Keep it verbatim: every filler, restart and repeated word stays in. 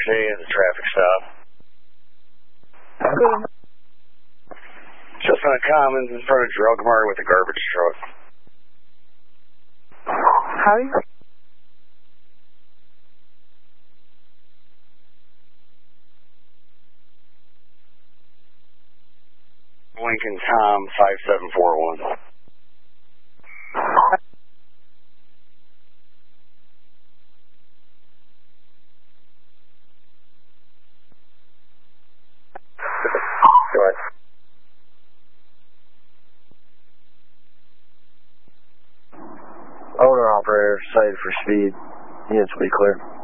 Thursday as a traffic stop. Just on the Commons in front of Drug Mart with a garbage truck. How do you... Lincoln Tom five seven four one. Owner operator cited for speed. Units will be clear.